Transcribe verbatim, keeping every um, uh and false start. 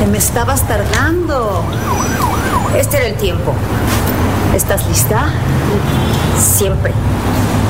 Te me estabas tardando. Este era el tiempo. ¿Estás lista? Siempre.